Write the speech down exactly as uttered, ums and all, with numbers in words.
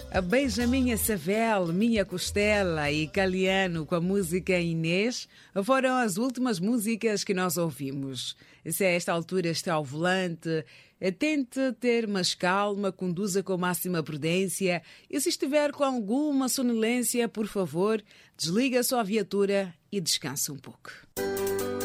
A Benjamin Savel, Minha Costela e Caliano com a música Inês foram as últimas músicas que nós ouvimos. Se a esta altura está ao volante, tente ter mais calma, conduza com máxima prudência e se estiver com alguma sonolência, por favor, desliga a sua viatura e descanse um pouco.